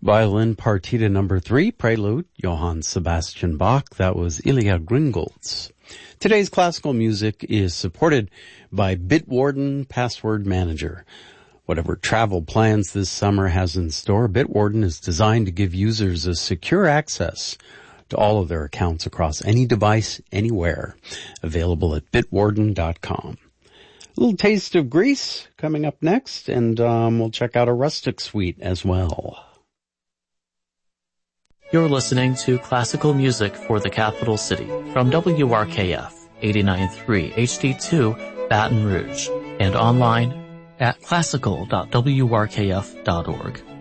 Violin Partita number 3, Prelude, Johann Sebastian Bach. That was Ilya Gringolds. Today's classical music is supported by Bitwarden Password Manager. Whatever travel plans this summer has in store, Bitwarden is designed to give users a secure access to all of their accounts across any device, anywhere. Available at bitwarden.com. A little taste of Greece coming up next, and we'll check out a rustic suite as well. You're listening to classical music for the capital city from WRKF 89.3 HD2 Baton Rouge and online at classical.wrkf.org.